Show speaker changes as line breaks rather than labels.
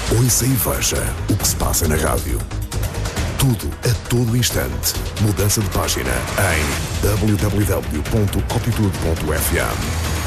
Ouça e veja o que se passa na rádio. Tudo a todo instante. Mudança de página em www.altitude.fm.